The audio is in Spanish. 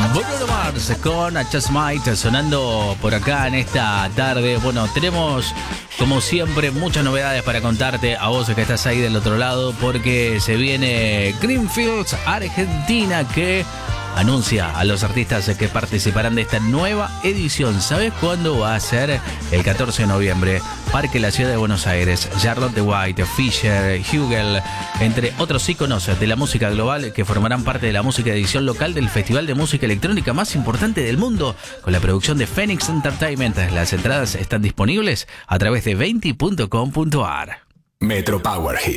Bruno Mars con Just Might sonando por acá en esta tarde. Bueno, tenemos como siempre muchas novedades para contarte a vos que estás ahí del otro lado, porque se viene Greenfields Argentina, que anuncia a los artistas que participarán de esta nueva edición. ¿Sabes cuándo va a ser? El 14 de noviembre. Parque La Ciudad de Buenos Aires. Charlotte White, Fisher, Hugel, entre otros íconos de la música global que formarán parte de la música edición local del festival de música electrónica más importante del mundo, con la producción de Phoenix Entertainment. Las entradas están disponibles a través de 20.com.ar. Metro Power Hits.